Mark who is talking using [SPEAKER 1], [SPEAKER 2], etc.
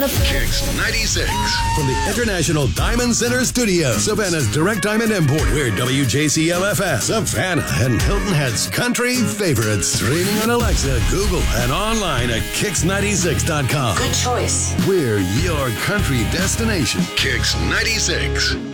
[SPEAKER 1] Kicks 96.
[SPEAKER 2] From the International Diamond Center Studio, Savannah's Direct Diamond Import, we're WJCLFS, Savannah, and Hilton Head's country favorites. Streaming on Alexa, Google, and online at Kicks96.com.
[SPEAKER 3] Good choice.
[SPEAKER 2] We're your country destination.
[SPEAKER 1] Kicks 96.